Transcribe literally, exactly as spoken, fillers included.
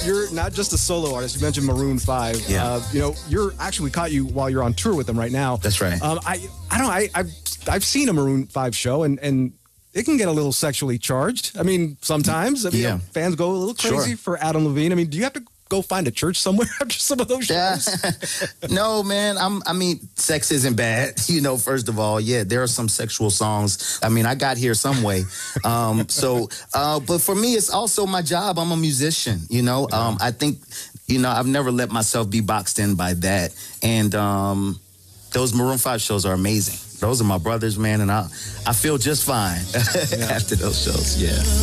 you're not just a solo artist. You mentioned Maroon five. Yeah. Uh, you know, you're actually, we caught you while you're on tour with them right now. That's right. Um, I I don't know. I, I've, I've seen a Maroon five show, and, and it can get a little sexually charged. I mean, sometimes. I mean, Yeah. you know, fans go a little crazy Sure. for Adam Levine. I mean, do you have to go find a church somewhere after some of those shows? Yeah. No, man. I'm. I mean, sex isn't bad. You know, first of all, yeah, there are some sexual songs. I mean, I got here some way. Um, so, uh, but for me, it's also my job. I'm a musician. You know, um, I think, you know, I've never let myself be boxed in by that. And um, those Maroon five shows are amazing. Those are my brothers, man, and I, I feel just fine after those shows. Yeah.